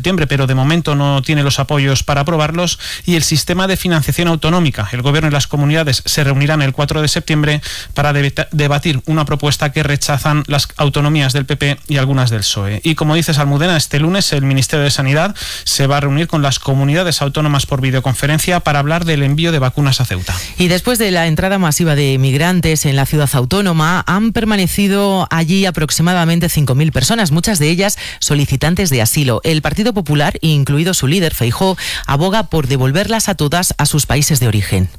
septiembre, pero de momento no tiene los apoyos para aprobarlos, y el sistema de financiación autonómica. El Gobierno y las comunidades se reunirán el 4 de septiembre para debatir una propuesta que rechazan las autonomías del PP y algunas del PSOE. Y como dices, Almudena, este lunes el Ministerio de Sanidad se va a reunir con las comunidades autónomas por videoconferencia para hablar del envío de vacunas a Ceuta. Y después de la entrada masiva de migrantes en la ciudad autónoma, han permanecido allí aproximadamente 5.000 personas, muchas de ellas solicitantes de asilo. El Partido Popular, incluido su líder, Feijóo, aboga por devolverlas a todas a sus países de origen.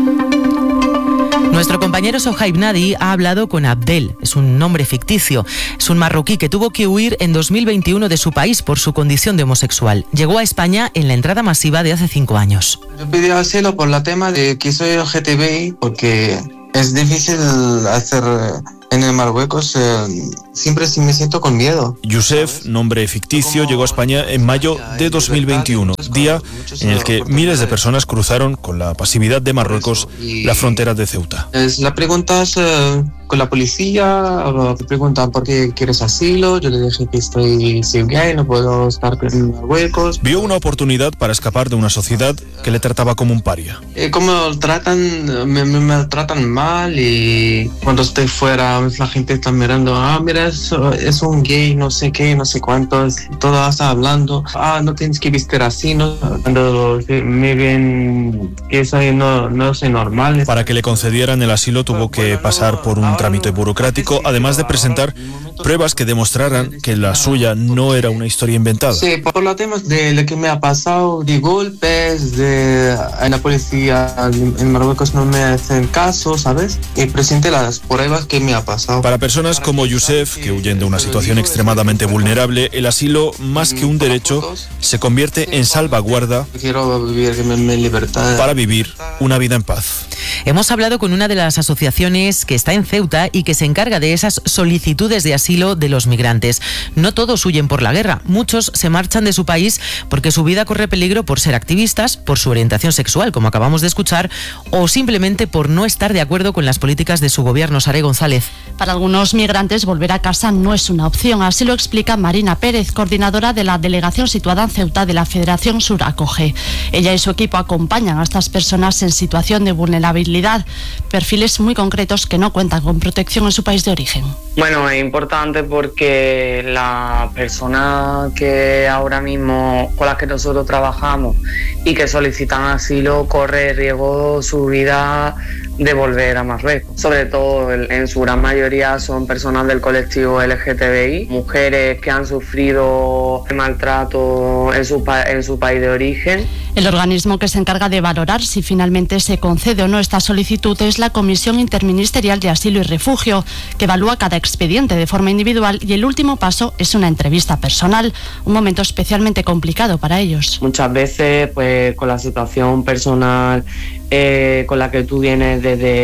Nuestro compañero Sohaib Nadi ha hablado con Abdel, es un nombre ficticio, es un marroquí que tuvo que huir en 2021 de su país por su condición de homosexual. Llegó a España en la entrada masiva de hace 5 años. Yo pedí asilo por la tema de que soy LGTBI, porque es difícil hacer en el Marruecos, siempre me siento con miedo. Youssef, nombre ficticio, llegó a España en mayo de 2021, día en el que miles de personas cruzaron con la pasividad de Marruecos la frontera de Ceuta. La pregunta es con la policía, te preguntan por qué quieres asilo, yo le dije que soy gay, no puedo estar en Marruecos. Vio una oportunidad para escapar de una sociedad que le trataba como un paria. Como tratan, me tratan mal, y cuando estoy fuera la gente está mirando, mira, es un gay, no sé qué, no sé cuánto, todo está hablando, no tienes que vestir así, ¿no? Cuando me ven que soy, no soy normal. Para que le concedieran el asilo tuvo que pasar por un trámite burocrático, además de presentar pruebas que demostraran que la suya no era una historia inventada. Sí, por los temas de lo que me ha pasado, de golpes, en la policía en Marruecos no me hacen caso, ¿sabes? Y presenté las pruebas que me ha pasado. Para personas como Youssef, que huyen de una situación extremadamente vulnerable, el asilo, más que un derecho, se convierte en salvaguarda. Quiero vivir en libertad. Para vivir una vida en paz. Hemos hablado con una de las asociaciones que está en Ceuta y que se encarga de esas solicitudes de asilo de los migrantes. No todos huyen por la guerra, muchos se marchan de su país porque su vida corre peligro por ser activistas, por su orientación sexual, como acabamos de escuchar, o simplemente por no estar de acuerdo con las políticas de su gobierno. Sare González. Para algunos migrantes volver a casa no es una opción, así lo explica Marina Pérez, coordinadora de la delegación situada en Ceuta de la Federación Sur Acoge. Ella y su equipo acompañan a estas personas en situación de vulnerabilidad, perfiles muy concretos que no cuentan con protección en su país de origen. Bueno, es importante porque la persona que ahora mismo con las que nosotros trabajamos y que solicitan asilo corre riesgo su vida de volver a Marruecos. Sobre todo en su gran mayoría son personas del colectivo LGTBI, mujeres que han sufrido maltrato en su país de origen. El organismo que se encarga de valorar si finalmente se concede o no esta solicitud es la Comisión Interministerial de Asilo y Refugio, que evalúa cada expediente de forma individual, y el último paso es una entrevista personal, un momento especialmente complicado para ellos. Muchas veces, pues con la situación personal con la que tú vienes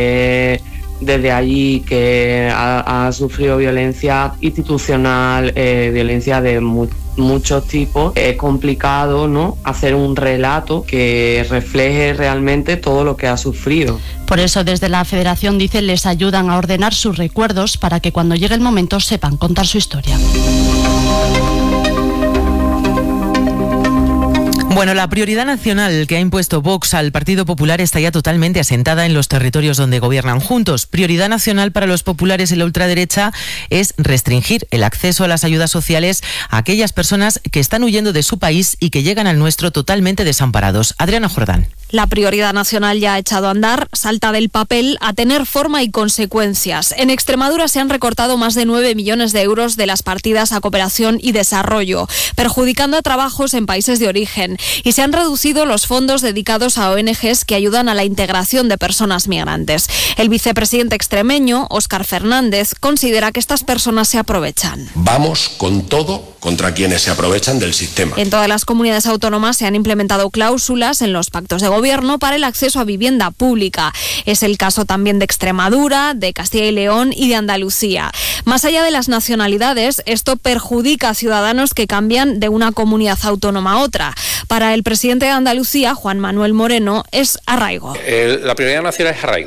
desde allí, que ha sufrido violencia institucional, violencia de muchos tipos, es complicado, ¿no?, hacer un relato que refleje realmente todo lo que ha sufrido. Por eso desde la Federación, dicen, les ayudan a ordenar sus recuerdos para que cuando llegue el momento sepan contar su historia. Bueno, la prioridad nacional que ha impuesto Vox al Partido Popular está ya totalmente asentada en los territorios donde gobiernan juntos. Prioridad nacional para los populares y la ultraderecha es restringir el acceso a las ayudas sociales a aquellas personas que están huyendo de su país y que llegan al nuestro totalmente desamparados. Adriana Jordán. La prioridad nacional ya ha echado a andar, salta del papel a tener forma y consecuencias. En Extremadura se han recortado más de 9 millones de euros de las partidas a cooperación y desarrollo, perjudicando a trabajos en países de origen. Y se han reducido los fondos dedicados a ONGs que ayudan a la integración de personas migrantes. El vicepresidente extremeño, Óscar Fernández, considera que estas personas se aprovechan. Vamos con todo contra quienes se aprovechan del sistema. En todas las comunidades autónomas se han implementado cláusulas en los pactos de gobierno para el acceso a vivienda pública. Es el caso también de Extremadura, de Castilla y León y de Andalucía. Más allá de las nacionalidades, esto perjudica a ciudadanos que cambian de una comunidad autónoma a otra. Para el presidente de Andalucía, Juan Manuel Moreno, es arraigo. La prioridad nacional es arraigo.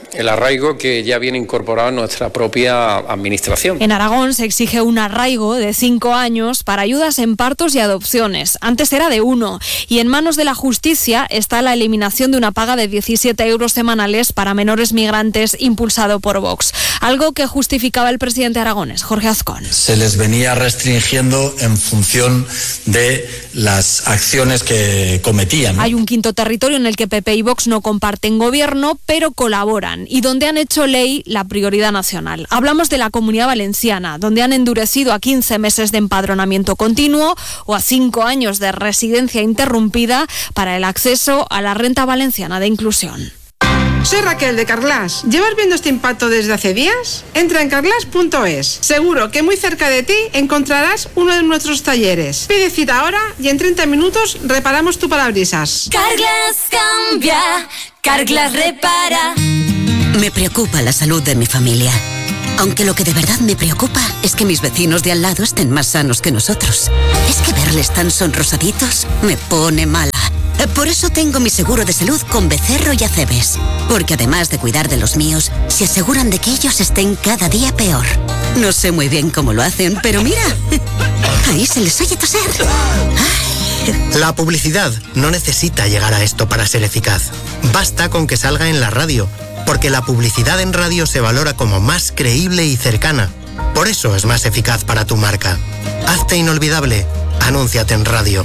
el arraigo que ya viene incorporado en nuestra propia administración. En Aragón se exige un arraigo de 5 años para ayudas en partos y adopciones. Antes era de 1. Y en manos de la justicia está la eliminación de una paga de 17 euros semanales para menores migrantes impulsado por Vox. Algo que justificaba el presidente aragonés, Jorge Azcón. Se les venía restringiendo en función de las acciones que cometían. Hay un quinto territorio en el que PP y Vox no comparten gobierno, pero colaboran, y donde han hecho ley la prioridad nacional. Hablamos de la Comunidad Valenciana, donde han endurecido a 15 meses de empadronamiento continuo o a 5 años de residencia interrumpida para el acceso a la renta valenciana de inclusión. Soy Raquel de Carglass. ¿Llevas viendo este impacto desde hace días? Entra en carglass.es. Seguro que muy cerca de ti encontrarás uno de nuestros talleres. Pide cita ahora y en 30 minutos reparamos tu parabrisas. Carglass cambia, Carglass repara. Me preocupa la salud de mi familia. Aunque lo que de verdad me preocupa es que mis vecinos de al lado estén más sanos que nosotros. Es que verles tan sonrosaditos me pone mala. Por eso tengo mi seguro de salud con Becerro y Acebes. Porque además de cuidar de los míos, se aseguran de que ellos estén cada día peor. No sé muy bien cómo lo hacen, pero mira, ahí se les oye toser. La publicidad no necesita llegar a esto para ser eficaz. Basta con que salga en la radio, porque la publicidad en radio se valora como más creíble y cercana. Por eso es más eficaz para tu marca. Hazte inolvidable. Anúnciate en radio.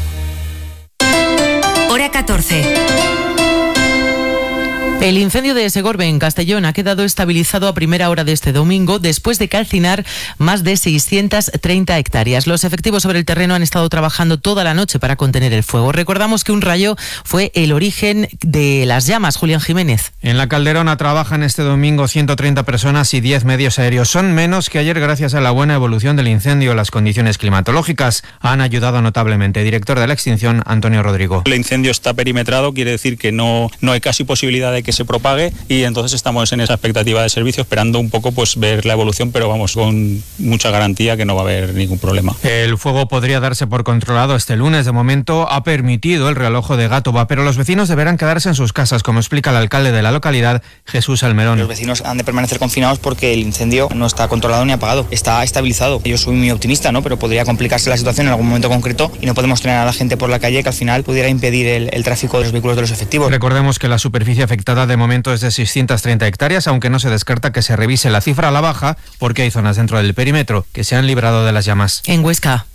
Hora 14. El incendio de Segorbe, en Castellón, ha quedado estabilizado a primera hora de este domingo después de calcinar más de 630 hectáreas. Los efectivos sobre el terreno han estado trabajando toda la noche para contener el fuego. Recordamos que un rayo fue el origen de las llamas. Julián Jiménez. En la Calderona trabajan este domingo 130 personas y 10 medios aéreos. Son menos que ayer gracias a la buena evolución del incendio. Las condiciones climatológicas han ayudado notablemente. Director de la extinción, Antonio Rodrigo. El incendio está perimetrado, quiere decir que no hay casi posibilidad de que se propague, y entonces estamos en esa expectativa de servicio, esperando un poco pues ver la evolución, pero vamos, con mucha garantía que no va a haber ningún problema. El fuego podría darse por controlado este lunes. De momento ha permitido el realojo de Gátova, pero los vecinos deberán quedarse en sus casas, como explica el alcalde de la localidad, Jesús Almerón. Los vecinos han de permanecer confinados porque el incendio no está controlado ni apagado, está estabilizado. Yo soy muy optimista, ¿no? Pero podría complicarse la situación en algún momento concreto y no podemos tener a la gente por la calle que al final pudiera impedir el tráfico de los vehículos de los efectivos. Recordemos que la superficie afectada de momento es de 630 hectáreas, aunque no se descarta que se revise la cifra a la baja porque hay zonas dentro del perímetro que se han librado de las llamas. En Huesca.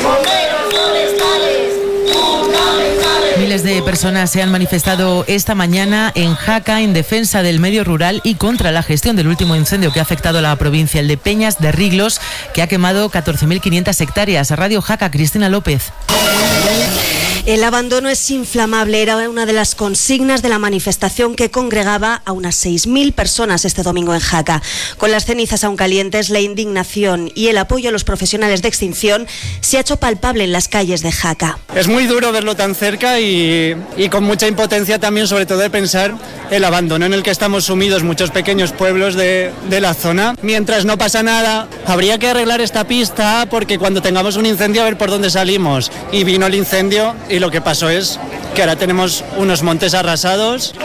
Miles de personas se han manifestado esta mañana en Jaca en defensa del medio rural y contra la gestión del último incendio que ha afectado a la provincia, el de Peñas de Riglos, que ha quemado 14.500 hectáreas. Radio Jaca, Cristina López. El abandono es inflamable, era una de las consignas de la manifestación que congregaba a unas 6.000 personas este domingo en Jaca. Con las cenizas aún calientes, la indignación y el apoyo a los profesionales de extinción se ha hecho palpable en las calles de Jaca. Es muy duro verlo tan cerca y con mucha impotencia también, sobre todo de pensar el abandono en el que estamos sumidos muchos pequeños pueblos de la zona. Mientras no pasa nada, habría que arreglar esta pista porque cuando tengamos un incendio a ver por dónde salimos. Y vino el incendio y lo que pasó es que ahora tenemos unos montes arrasados.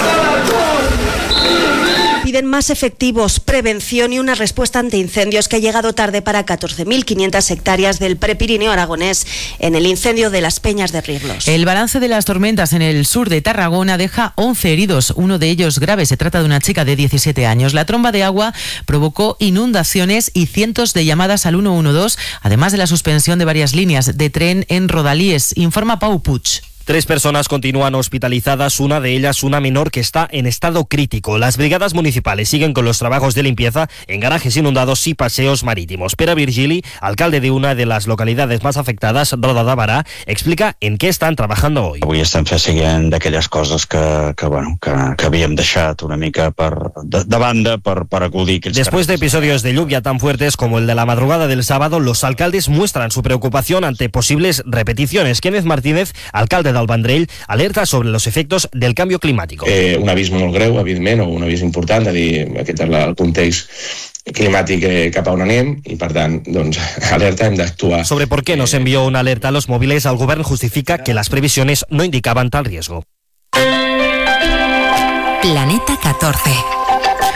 Piden más efectivos, prevención y una respuesta ante incendios que ha llegado tarde para 14.500 hectáreas del Prepirineo aragonés en el incendio de las Peñas de Riglos. El balance de las tormentas en el sur de Tarragona deja 11 heridos, uno de ellos grave. Se trata de una chica de 17 años. La tromba de agua provocó inundaciones y cientos de llamadas al 112, además de la suspensión de varias líneas de tren en Rodalies. Informa Pau Puig. 3 personas continúan hospitalizadas, una de ellas una menor que está en estado crítico. Las brigadas municipales siguen con los trabajos de limpieza en garajes inundados y paseos marítimos. Pere Virgili, alcalde de una de las localidades más afectadas, Roda de Barà, explica en què estan trabajando hoy. Avui estem seguint d'aquelles coses que havíem deixat una mica de banda per acudir. Después de episodios de lluvia tan fuertes como el de la madrugada del sábado, los alcaldes muestran su preocupación ante posibles repeticiones. Kenneth Martínez, alcalde del Vendrell, alerta sobre los efectos del cambio climàtic. Un avís molt greu, evidentment, o un avís important, de dir, aquest és el context climàtic cap a on anem i, per tant, doncs, alerta, hem d'actuar. Sobre por qué nos envió una alerta a los móviles, el gobierno justifica que las previsiones no indicaban tal riesgo. Planeta 14.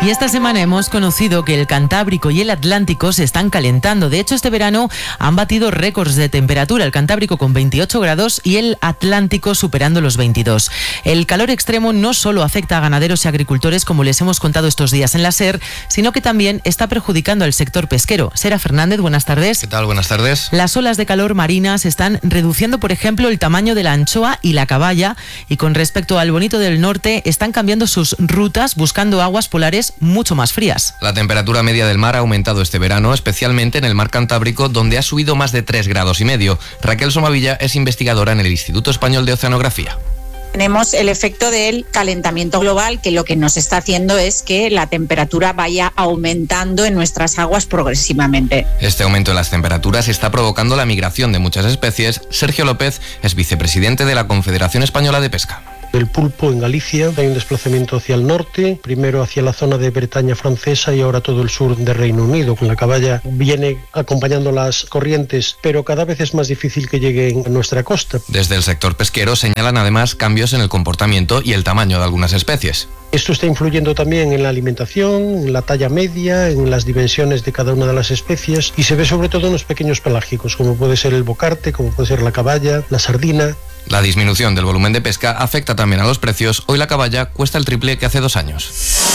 Y esta semana hemos conocido que el Cantábrico y el Atlántico se están calentando. De hecho, este verano han batido récords de temperatura. El Cantábrico con 28 grados y el Atlántico superando los 22. El calor extremo no solo afecta a ganaderos y agricultores, como les hemos contado estos días en la SER, sino que también está perjudicando al sector pesquero. Sera Fernández, buenas tardes. ¿Qué tal? Buenas tardes. Las olas de calor marinas están reduciendo, por ejemplo, el tamaño de la anchoa y la caballa, y con respecto al bonito del norte, están cambiando sus rutas buscando aguas polares mucho más frías. La temperatura media del mar ha aumentado este verano, especialmente en el mar Cantábrico, donde ha subido más de 3,5 grados. Raquel Somavilla es investigadora en el Instituto Español de Oceanografía. Tenemos el efecto del calentamiento global, que lo que nos está haciendo es que la temperatura vaya aumentando en nuestras aguas progresivamente. Este aumento en las temperaturas está provocando la migración de muchas especies. Sergio López es vicepresidente de la Confederación Española de Pesca. El pulpo en Galicia, hay un desplazamiento hacia el norte, primero hacia la zona de Bretaña francesa y ahora todo el sur de Reino Unido. La caballa viene acompañando las corrientes, pero cada vez es más difícil que llegue a nuestra costa. Desde el sector pesquero señalan además cambios en el comportamiento y el tamaño de algunas especies. Esto está influyendo también en la alimentación, en la talla media, en las dimensiones de cada una de las especies, y se ve sobre todo en los pequeños pelágicos, como puede ser el bocarte, como puede ser la caballa, la sardina. La disminución del volumen de pesca afecta también a los precios. Hoy la caballa cuesta el triple que hace 2 años.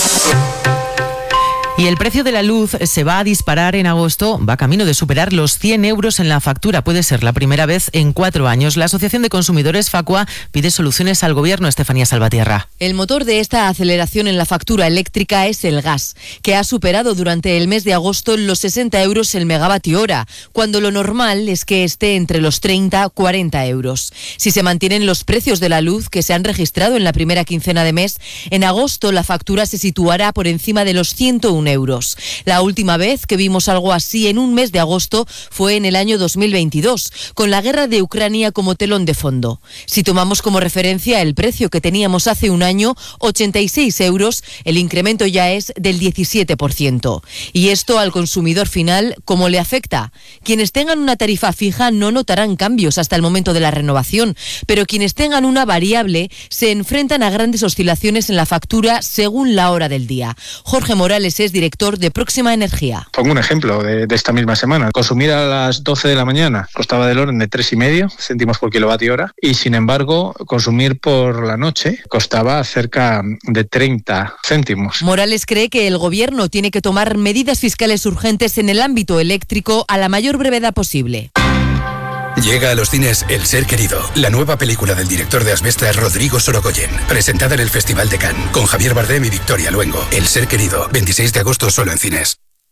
Y el precio de la luz se va a disparar en agosto, va camino de superar los 100 euros en la factura. Puede ser la primera vez en 4 años. La Asociación de Consumidores Facua pide soluciones al Gobierno. Estefanía Salvatierra. El motor de esta aceleración en la factura eléctrica es el gas, que ha superado durante el mes de agosto los 60 euros el megavatio hora, cuando lo normal es que esté entre los 30-40 euros. Si se mantienen los precios de la luz que se han registrado en la primera quincena de mes, en agosto la factura se situará por encima de los 101 euros. La última vez que vimos algo así en un mes de agosto fue en el año 2022, con la guerra de Ucrania como telón de fondo. Si tomamos como referencia el precio que teníamos hace un año, 86 euros, el incremento ya es del 17%. Y esto al consumidor final, ¿cómo le afecta? Quienes tengan una tarifa fija no notarán cambios hasta el momento de la renovación, pero quienes tengan una variable se enfrentan a grandes oscilaciones en la factura según la hora del día. Jorge Morales es director de Próxima Energía. Pongo un ejemplo de esta misma semana. Consumir a las 12 de la mañana costaba del orden de 3,5 céntimos por kilovatio hora, y sin embargo consumir por la noche costaba cerca de 30 céntimos. Morales cree que el Gobierno tiene que tomar medidas fiscales urgentes en el ámbito eléctrico a la mayor brevedad posible. Llega a los cines El Ser Querido, la nueva película del director de Asbestas, Rodrigo Sorogoyen, presentada en el Festival de Cannes, con Javier Bardem y Victoria Luengo. El Ser Querido, 26 de agosto solo en cines.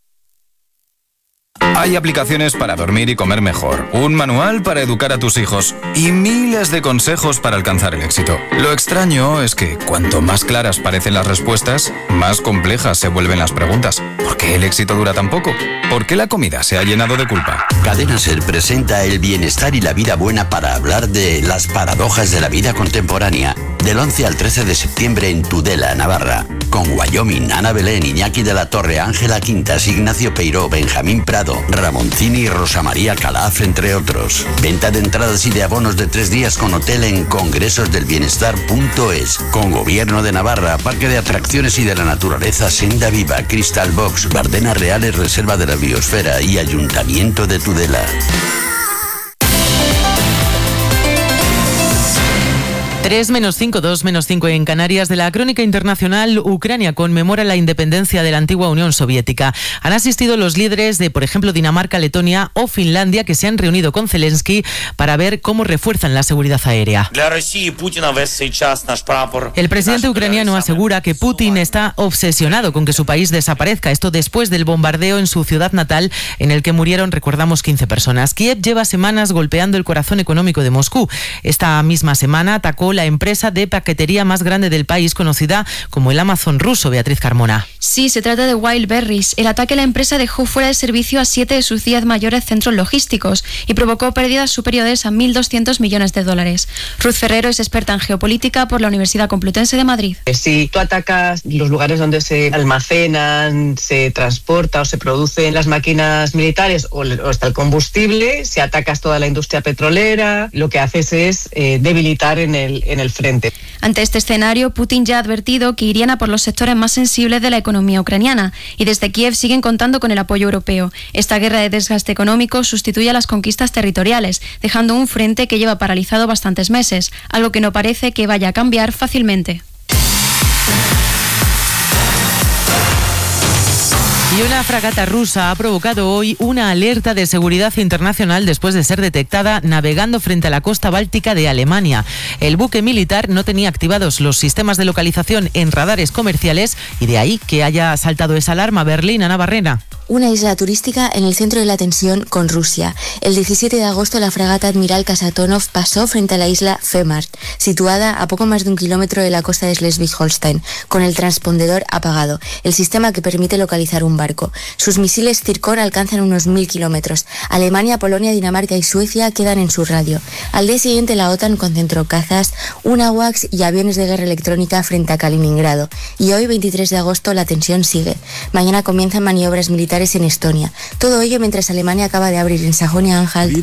Hay aplicaciones para dormir y comer mejor, un manual para educar a tus hijos y miles de consejos para alcanzar el éxito. Lo extraño es que cuanto más claras parecen las respuestas, más complejas se vuelven las preguntas. ¿Por qué el éxito dura tan poco? ¿Por qué la comida se ha llenado de culpa? Cadena Ser presenta el bienestar y la vida buena para hablar de las paradojas de la vida contemporánea. Del 11 al 13 de septiembre en Tudela, Navarra. Con Wyoming, Ana Belén, Iñaki de la Torre, Ángela Quintas, Ignacio Peiró, Benjamín Prado, Ramoncini y Rosa María Calaf, entre otros. Venta de entradas y de abonos de 3 días con hotel en congresosdelbienestar.es. Con Gobierno de Navarra, Parque de Atracciones y de la Naturaleza, Senda Viva, Crystal Box, Bardenas Reales, Reserva de la Biosfera y Ayuntamiento de Tudela. 3-5, 2-5 en Canarias. De la crónica internacional, Ucrania conmemora la independencia de la antigua Unión Soviética. Han asistido los líderes de, por ejemplo, Dinamarca, Letonia o Finlandia, que se han reunido con Zelensky para ver cómo refuerzan la seguridad aérea. El presidente ucraniano asegura que Putin está obsesionado con que su país desaparezca. Esto después del bombardeo en su ciudad natal, en el que murieron, recordamos, 15 personas. Kiev lleva semanas golpeando el corazón económico de Moscú. Esta misma semana atacó la empresa de paquetería más grande del país, conocida como el Amazon ruso. Beatriz Carmona. Sí, se trata de Wildberries. El ataque a la empresa dejó fuera de servicio a 7 de sus 10 mayores centros logísticos y provocó pérdidas superiores a 1.200 millones de dólares. Ruth Ferrero es experta en geopolítica por la Universidad Complutense de Madrid. Si tú atacas los lugares donde se almacenan, se transporta o se producen las máquinas militares o está el combustible, si atacas toda la industria petrolera, lo que haces es debilitar en el frente. Ante este escenario, Putin ya ha advertido que irían a por los sectores más sensibles de la economía ucraniana y desde Kiev siguen contando con el apoyo europeo. Esta guerra de desgaste económico sustituye a las conquistas territoriales, dejando un frente que lleva paralizado bastantes meses, algo que no parece que vaya a cambiar fácilmente. Y una fragata rusa ha provocado hoy una alerta de seguridad internacional después de ser detectada navegando frente a la costa báltica de Alemania. El buque militar no tenía activados los sistemas de localización en radares comerciales y de ahí que haya saltado esa alarma. Berlín, Ana Barrena. Una isla turística en el centro de la tensión con Rusia. El 17 de agosto la fragata Admiral Kasatonov pasó frente a la isla Fehmarn, situada a poco más de 1 kilómetro de la costa de Schleswig-Holstein, con el transpondedor apagado, el sistema que permite localizar un barco. Sus misiles Zircon alcanzan unos 1000 kilómetros. Alemania, Polonia, Dinamarca y Suecia quedan en su radio. Al día siguiente la OTAN concentró cazas, un AWACS y aviones de guerra electrónica frente a Kaliningrado. Y hoy, 23 de agosto, la tensión sigue. Mañana comienzan maniobras militares en Estonia. Todo ello mientras Alemania acaba de abrir en Sajonia-Anhalt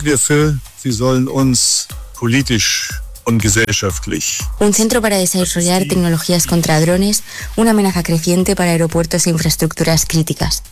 un centro para desarrollar tecnologías contra drones, una amenaza creciente para aeropuertos e infraestructuras críticas.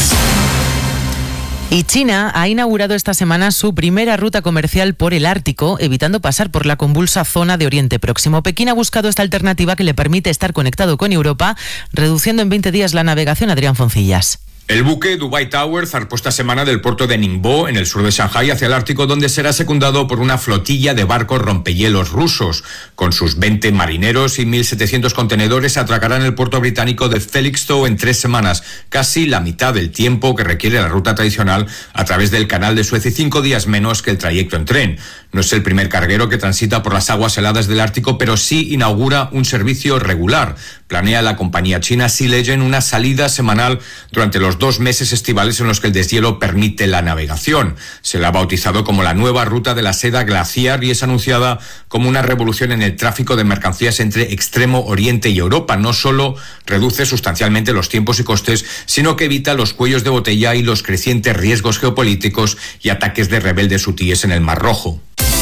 Y China ha inaugurado esta semana su primera ruta comercial por el Ártico, evitando pasar por la convulsa zona de Oriente Próximo. Pekín ha buscado esta alternativa que le permite estar conectado con Europa, reduciendo en 20 días la navegación. Adrián Foncillas. El buque Dubai Tower zarpó esta semana del puerto de Ningbo, en el sur de Shanghái, hacia el Ártico, donde será secundado por una flotilla de barcos rompehielos rusos. Con sus 20 marineros y 1.700 contenedores, atracarán el puerto británico de Felixstowe en 3 semanas, casi la mitad del tiempo que requiere la ruta tradicional a través del Canal de Suez y 5 días menos que el trayecto en tren. No es el primer carguero que transita por las aguas heladas del Ártico, pero sí inaugura un servicio regular. Planea la compañía china Sea Legend una salida semanal durante los 2 meses estivales en los que el deshielo permite la navegación. Se la ha bautizado como la nueva ruta de la seda glaciar y es anunciada como una revolución en el tráfico de mercancías entre Extremo Oriente y Europa. No solo reduce sustancialmente los tiempos y costes, sino que evita los cuellos de botella y los crecientes riesgos geopolíticos y ataques de rebeldes hutíes en el Mar Rojo.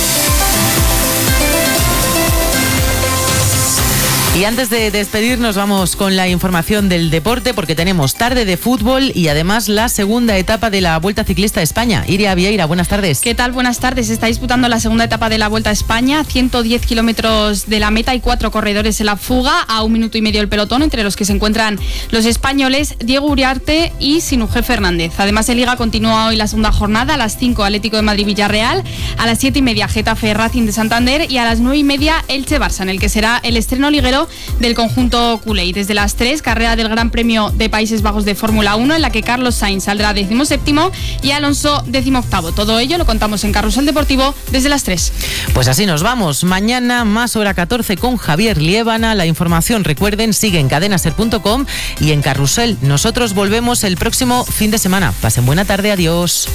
Y antes de despedirnos vamos con la información del deporte porque tenemos tarde de fútbol y además la segunda etapa de la Vuelta Ciclista a España. Iria Vieira, buenas tardes. ¿Qué tal? Buenas tardes. Se está disputando la segunda etapa de la Vuelta a España, 110 kilómetros de la meta y 4 corredores en la fuga, a 1 minuto y medio el pelotón, entre los que se encuentran los españoles Diego Uriarte y Sinuje Fernández. Además en Liga continúa hoy la segunda jornada, a las 5 Atlético de Madrid-Villarreal, a las 7:30 Getafe Racing de Santander y a las 9:30 Elche-Barça, en el que será el estreno liguero del conjunto culé. Y desde las 3, carrera del Gran Premio de Países Bajos de Fórmula 1, en la que Carlos Sainz saldrá 17º y Alonso 18º. Todo ello lo contamos en Carrusel Deportivo desde las 3. Pues así nos vamos. Mañana más hora 14 con Javier Liébana. La información, recuerden, sigue en cadenaser.com y en Carrusel. Nosotros volvemos el próximo fin de semana. Pasen buena tarde. Adiós.